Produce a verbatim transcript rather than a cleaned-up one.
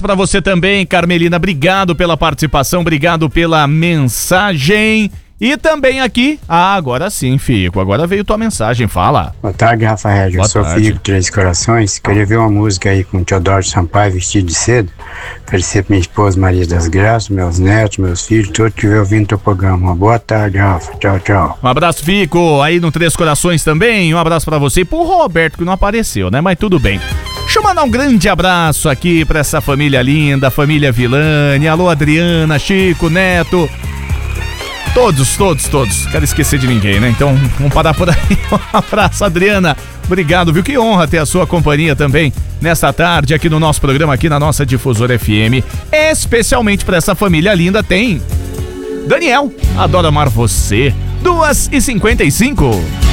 pra você também, Carmelina. Obrigado pela participação, obrigado pela mensagem. E também aqui, ah, agora sim, Fico, agora veio tua mensagem, fala. Boa tarde, Rafael, eu sou Fico, Três Corações. Queria ver uma música aí com o Teodoro Sampaio, Vestido de Cedo. Oferecer pra minha esposa Maria das Graças, meus netos, meus filhos, todos que vêm ouvindo o teu programa. Uma boa tarde, Rafa, tchau, tchau. Um abraço, Fico, aí no Três Corações também, um abraço pra você e pro Roberto, que não apareceu, né, mas tudo bem. Deixa eu mandar um grande abraço aqui pra essa família linda, família Vilani, alô Adriana, Chico, Neto... Todos, todos, todos. Quero esquecer de ninguém, né? Então, vamos parar por aí. Um abraço, Adriana. Obrigado, viu? Que honra ter a sua companhia também nesta tarde aqui no nosso programa, aqui na nossa Difusora F M. Especialmente para essa família linda tem... Daniel, adoro amar você. duas e cinquenta e cinco.